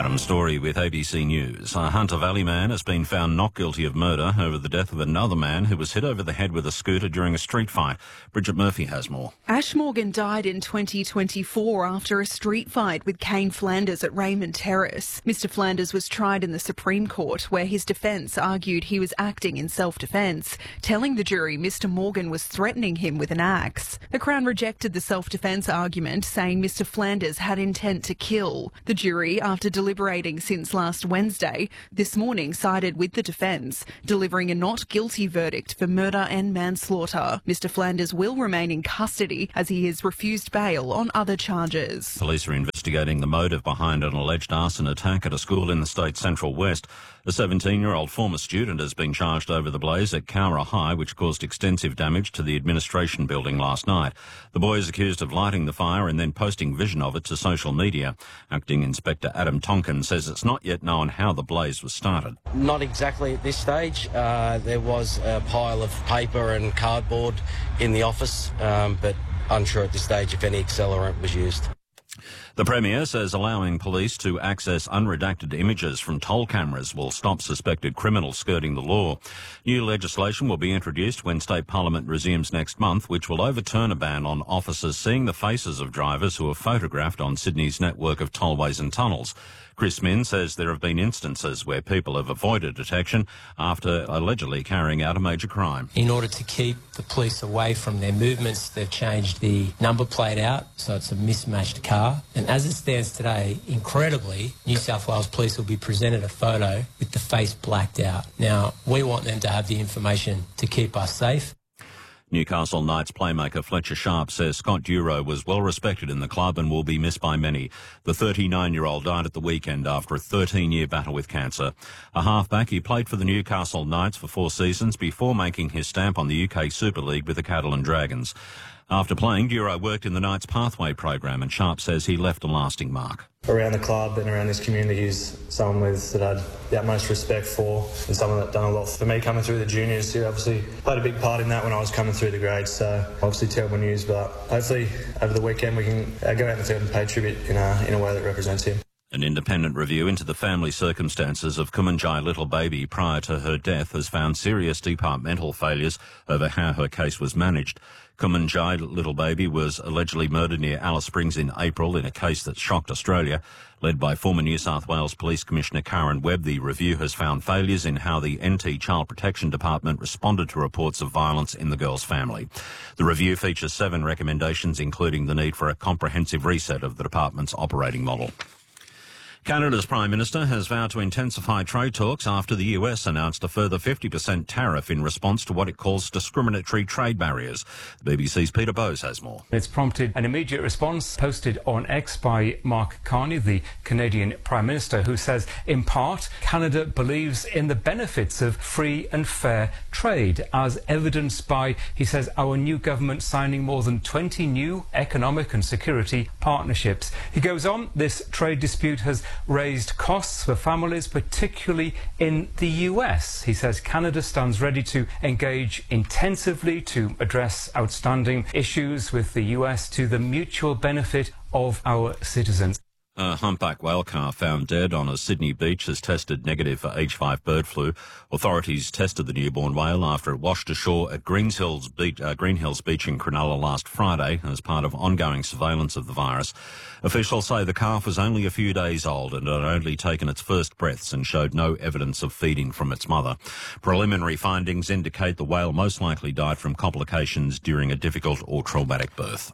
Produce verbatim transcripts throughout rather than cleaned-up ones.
Adam Story with A B C News. A Hunter Valley man has been found not guilty of murder over the death of another man who was hit over the head with a scooter during a street fight. Bridget Murphy has more. Ash Morgan died in twenty twenty-four after a street fight with Kane Flanders at Raymond Terrace. Mister Flanders was tried in the Supreme Court, where his defence argued he was acting in self-defence, telling the jury Mister Morgan was threatening him with an axe. The Crown rejected the self-defence argument, saying Mister Flanders had intent to kill. The jury, after deliberating since last Wednesday, this morning sided with the defence, delivering a not guilty verdict for murder and manslaughter. Mister Flanders will remain in custody as he has refused bail on other charges. Police are investigating the motive behind an alleged arson attack at a school in the state's Central West. A seventeen-year-old former student has been charged over the blaze at Cowra High, which caused extensive damage to the administration building last night. The boy is accused of lighting the fire and then posting vision of it to social media. Acting Inspector Adam Tonkin says it's not yet known how the blaze was started. Not exactly at this stage. Uh, there was a pile of paper and cardboard in the office, um, but unsure at this stage if any accelerant was used. The Premier says allowing police to access unredacted images from toll cameras will stop suspected criminals skirting the law. New legislation will be introduced when State Parliament resumes next month, which will overturn a ban on officers seeing the faces of drivers who are photographed on Sydney's network of tollways and tunnels. Chris Min says there have been instances where people have avoided detection after allegedly carrying out a major crime. In order to keep the police away from their movements, they've changed the number plate out, so it's a mismatched car. And as it stands today, incredibly, New South Wales Police will be presented a photo with the face blacked out. Now, we want them to have the information to keep us safe. Newcastle Knights playmaker Fletcher Sharp says Scott Duro was well respected in the club and will be missed by many. The thirty-nine-year-old died at the weekend after a thirteen-year battle with cancer. A halfback, he played for the Newcastle Knights for four seasons before making his stamp on the U K Super League with the Catalan Dragons. After playing, Duro worked in the Knights Pathway program, and Sharp says he left a lasting mark. Around the club and around this community, he's someone with that I had the utmost respect for, and someone that done a lot for me coming through the juniors. He obviously played a big part in that when I was coming through the grades, so obviously terrible news, but hopefully over the weekend we can uh, go out in the field and pay tribute in a, in a way that represents him. An independent review into the family circumstances of Kumanjai Little Baby prior to her death has found serious departmental failures over how her case was managed. Kumanjai Little Baby was allegedly murdered near Alice Springs in April in a case that shocked Australia. Led by former New South Wales Police Commissioner Karen Webb, the review has found failures in how the N T Child Protection Department responded to reports of violence in the girl's family. The review features seven recommendations, including the need for a comprehensive reset of the department's operating model. Canada's Prime Minister has vowed to intensify trade talks after the U S announced a further fifty percent tariff in response to what it calls discriminatory trade barriers. The B B C's Peter Bowes has more. It's prompted an immediate response posted on X by Mark Carney, the Canadian Prime Minister, who says, in part, Canada believes in the benefits of free and fair trade, as evidenced by, he says, our new government signing more than twenty new economic and security partnerships. He goes on, this trade dispute has raised costs for families, particularly in the U S. He says Canada stands ready to engage intensively to address outstanding issues with the U S to the mutual benefit of our citizens. A humpback whale calf found dead on a Sydney beach has tested negative for H five bird flu. Authorities tested the newborn whale after it washed ashore at Greens Hills Beach, uh, Green Hills Beach in Cronulla last Friday as part of ongoing surveillance of the virus. Officials say the calf was only a few days old and had only taken its first breaths and showed no evidence of feeding from its mother. Preliminary findings indicate the whale most likely died from complications during a difficult or traumatic birth.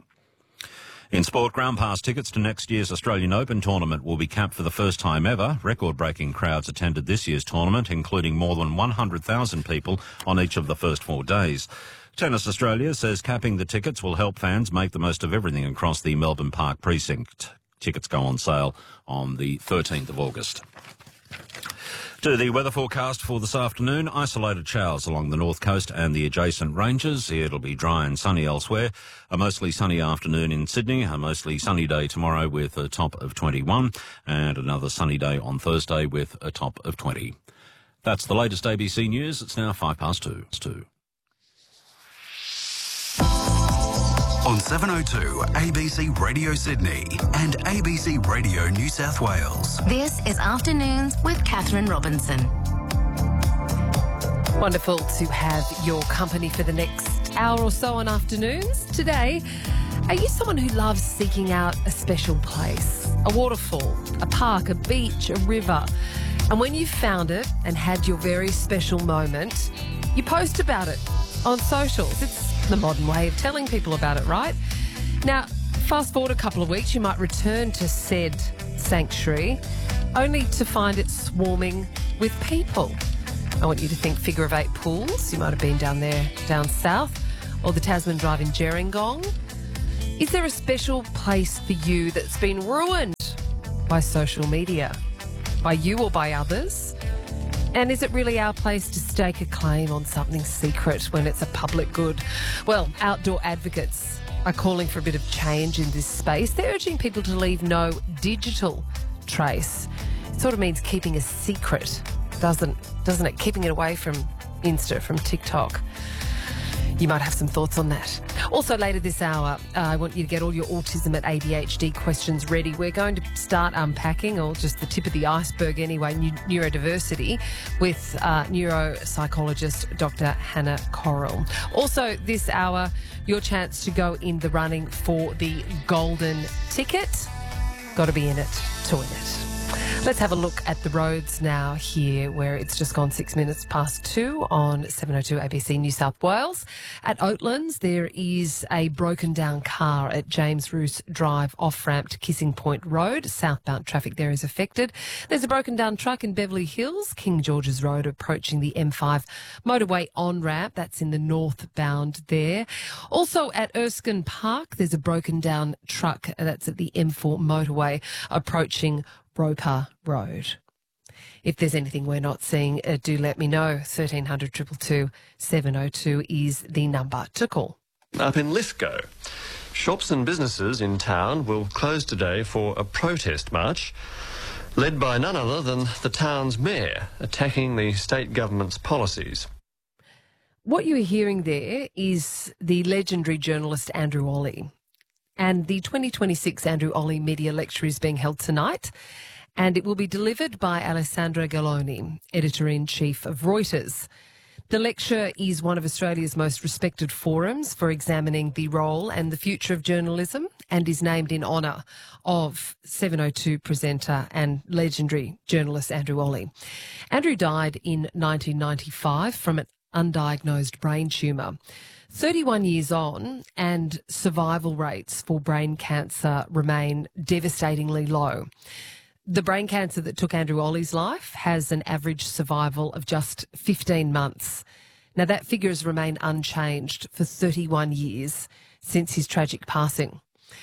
In sport, ground pass tickets to next year's Australian Open tournament will be capped for the first time ever. Record-breaking crowds attended this year's tournament, including more than one hundred thousand people on each of the first four days. Tennis Australia says capping the tickets will help fans make the most of everything across the Melbourne Park precinct. Tickets go on sale on the thirteenth of August. To the weather forecast for this afternoon, isolated showers along the north coast and the adjacent ranges. It'll be dry and sunny elsewhere. A mostly sunny afternoon in Sydney, a mostly sunny day tomorrow with a top of twenty-one, and another sunny day on Thursday with a top of twenty. That's the latest A B C News. It's now five past two. It's two. on seven oh two A B C Radio Sydney and A B C Radio New South Wales. This is Afternoons with Catherine Robinson. Wonderful to have your company for the next hour or so on Afternoons. Today, are you someone who loves seeking out a special place? A waterfall, a park, a beach, a river. And when you've found it and had your very special moment, you post about it on socials. It's the modern way of telling people about it, right? Now, fast forward a couple of weeks, you might return to said sanctuary only to find it swarming with people. I want you to think figure of eight pools. You might have been down there, down south, or the Tasman Drive in Gerringong. Is there a special place for you that's been ruined by social media, by you or by others? And is it really our place to stake a claim on something secret when it's a public good? Well, outdoor advocates are calling for a bit of change in this space. They're urging people to leave no digital trace. It sort of means keeping a secret, doesn't, doesn't it? Keeping it away from Insta, from TikTok. You might have some thoughts on that. Also later this hour, uh, I want you to get all your autism and A D H D questions ready. We're going to start unpacking, or just the tip of the iceberg anyway, neurodiversity with uh, neuropsychologist Doctor Hannah Correll. Also this hour, your chance to go in the running for the golden ticket. Got to be in it to win it. Let's have a look at the roads now here, where it's just gone six minutes past two on seven oh two A B C New South Wales. At Oatlands, there is a broken down car at James Roos Drive off-ramp to Kissing Point Road. Southbound traffic there is affected. There's a broken down truck in Beverly Hills, King George's Road, approaching the M five motorway on-ramp. That's in the northbound there. Also at Erskine Park, there's a broken down truck that's at the M four motorway approaching Roper Road. If there's anything we're not seeing, uh, do let me know. thirteen hundred, two two two, seven oh two is the number to call. Up in Lithgow, shops and businesses in town will close today for a protest march led by none other than the town's mayor, attacking the state government's policies. What you are hearing there is the legendary journalist Andrew Olley. And the twenty twenty-six Andrew Olley Media Lecture is being held tonight, and it will be delivered by Alessandra Galloni, Editor-in-Chief of Reuters. The lecture is one of Australia's most respected forums for examining the role and the future of journalism, and is named in honour of seven oh two presenter and legendary journalist Andrew Olley. Andrew died in nineteen ninety-five from an undiagnosed brain tumour. thirty-one years on, and survival rates for brain cancer remain devastatingly low. The brain cancer that took Andrew Olley's life has an average survival of just fifteen months. Now, that figure has remained unchanged for thirty-one years since his tragic passing.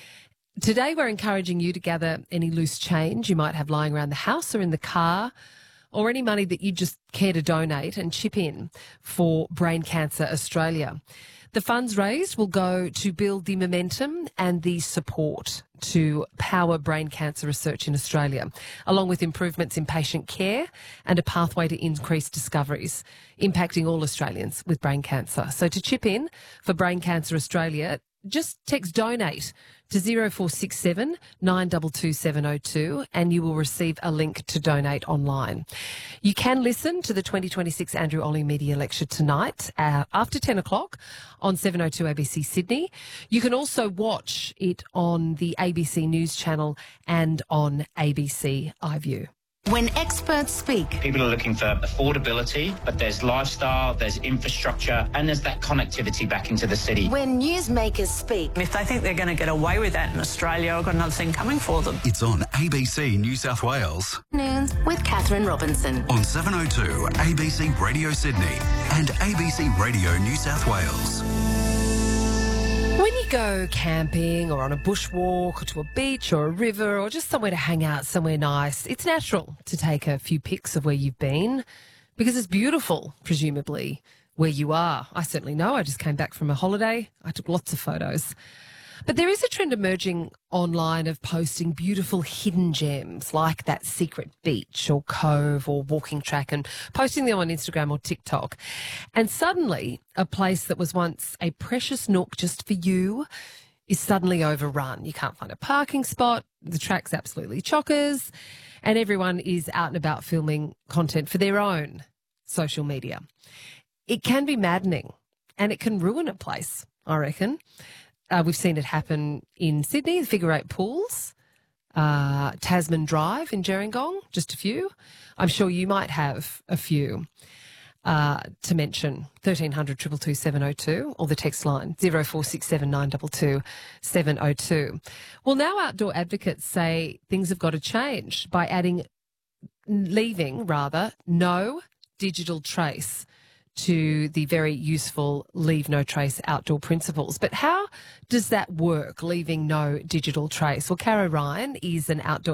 Today, we're encouraging you to gather any loose change you might have lying around the house or in the car, or any money that you just care to donate and chip in for Brain Cancer Australia. The funds raised will go to build the momentum and the support to power brain cancer research in Australia, along with improvements in patient care and a pathway to increased discoveries impacting all Australians with brain cancer. So to chip in for Brain Cancer Australia, just text donate to zero four six seven, nine two two, seven oh two and you will receive a link to donate online. You can listen to the twenty twenty-six Andrew Olley Media Lecture tonight uh, after ten o'clock on seven oh two A B C Sydney. You can also watch it on the A B C News channel and on A B C iView. When experts speak, people are looking for affordability, but there's lifestyle, there's infrastructure, and there's that connectivity back into the city. When newsmakers speak, if they think they're going to get away with that in Australia, I've got another thing coming for them. It's on A B C New South Wales. Noons with Catherine Robinson. On seven oh two A B C Radio Sydney and A B C Radio New South Wales. When you go camping or on a bushwalk or to a beach or a river or just somewhere to hang out, somewhere nice, it's natural to take a few pics of where you've been because it's beautiful, presumably, where you are. I certainly know. I just came back from a holiday. I took lots of photos. But there is a trend emerging online of posting beautiful hidden gems like that secret beach or cove or walking track and posting them on Instagram or TikTok. And suddenly, a place that was once a precious nook just for you is suddenly overrun. You can't find a parking spot. The track's absolutely chockers, and everyone is out and about filming content for their own social media. It can be maddening, and it can ruin a place, I reckon. Uh, we've seen it happen in Sydney, the Figure Eight Pools, uh, Tasman Drive in Gerringong, just a few. I'm sure you might have a few uh, to mention. thirteen hundred, two two two, seven oh two or the text line zero four six seven nine two two seven oh two. Well, now outdoor advocates say things have got to change by adding, leaving rather, no digital trace to the very useful leave no trace outdoor principles. But how does that work, leaving no digital trace? Well, Caro Ryan is an outdoor